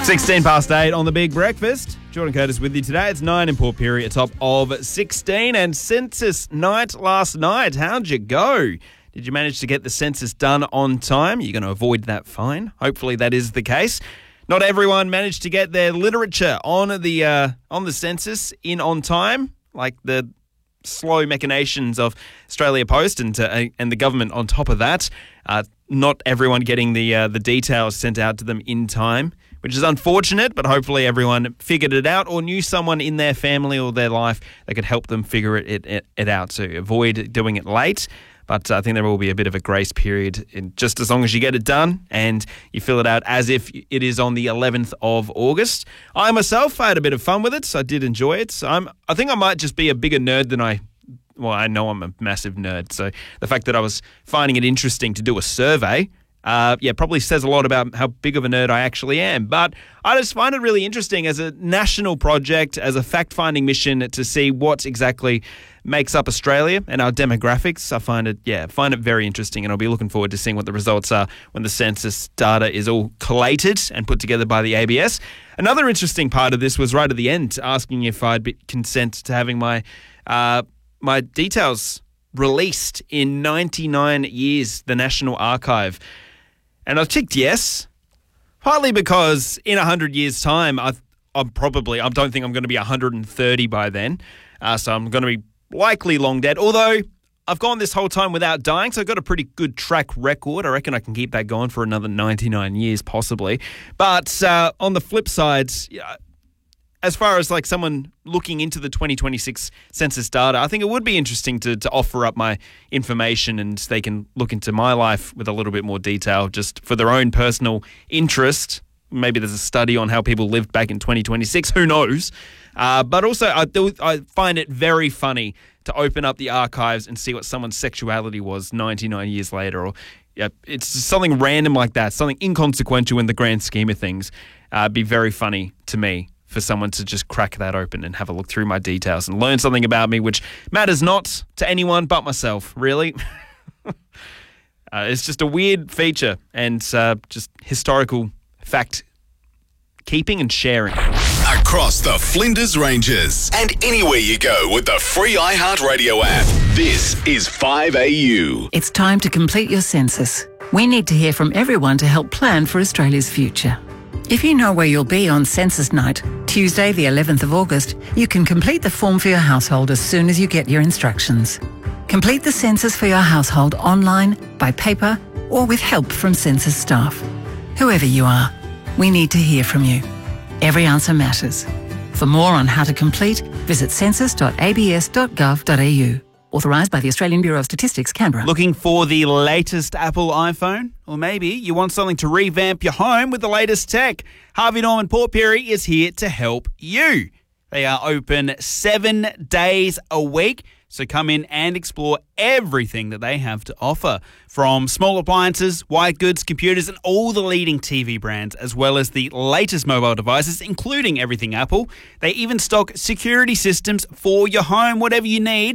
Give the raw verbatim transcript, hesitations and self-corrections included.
sixteen past eight on the Big Breakfast. Jordan Curtis with you today. It's nine in Port Pirie, a top of sixteen. And census night last night. How'd you go? Did you manage to get the census done on time? You're going to avoid that fine. Hopefully that is the case. Not everyone managed to get their literature on the uh, on the census in on time, like the slow machinations of Australia Post and uh, and the government on top of that. Uh, not everyone getting the uh, the details sent out to them in time, which is unfortunate, but hopefully everyone figured it out or knew someone in their family or their life that could help them figure it, it, it out to avoid doing it late. But I think there will be a bit of a grace period in just as long as you get it done and you fill it out as if it is on the eleventh of August. I myself, I had a bit of fun with it, so I did enjoy it. So I'm, I think I might just be a bigger nerd than I, well, I know I'm a massive nerd. So the fact that I was finding it interesting to do a survey, Uh, yeah, probably says a lot about how big of a nerd I actually am. But I just find it really interesting as a national project, as a fact-finding mission to see what exactly makes up Australia and our demographics. I find it, yeah, find it very interesting, and I'll be looking forward to seeing what the results are when the census data is all collated and put together by the A B S. Another interesting part of this was right at the end, asking if I'd be consent to having my uh, my details released in ninety-nine years, the National Archive. And I've ticked yes, partly because in one hundred years' time, I, I'm probably, I don't think I'm going to be one hundred thirty by then. Uh, so I'm going to be likely long dead. Although I've gone this whole time without dying, so I've got a pretty good track record. I reckon I can keep that going for another ninety-nine years, possibly. But uh, on the flip side, yeah, as far as like someone looking into the twenty twenty-six census data, I think it would be interesting to, to offer up my information and they can look into my life with a little bit more detail just for their own personal interest. Maybe there's a study on how people lived back in twenty twenty-six. Who knows? Uh, but also, I, do, I find it very funny to open up the archives and see what someone's sexuality was ninety-nine years later. Or yeah, it's something random like that, something inconsequential in the grand scheme of things. Uh, it'd be very funny to me for someone to just crack that open and have a look through my details and learn something about me, which matters not to anyone but myself, really. uh, it's just a weird feature and uh, just historical fact keeping and sharing. Across the Flinders Ranges and anywhere you go with the free iHeartRadio app. This is five A U. It's time to complete your census. We need to hear from everyone to help plan for Australia's future. If you know where you'll be on census night, Tuesday the eleventh of August, you can complete the form for your household as soon as you get your instructions. Complete the census for your household online, by paper, or with help from census staff. Whoever you are, we need to hear from you. Every answer matters. For more on how to complete, visit census dot a b s dot gov dot a u. Authorised by the Australian Bureau of Statistics, Canberra. Looking for the latest Apple iPhone? Or maybe you want something to revamp your home with the latest tech? Harvey Norman Port Pirie is here to help you. They are open seven days a week, so come in and explore everything that they have to offer. From small appliances, white goods, computers, and all the leading T V brands, as well as the latest mobile devices, including everything Apple. They even stock security systems for your home, whatever you need.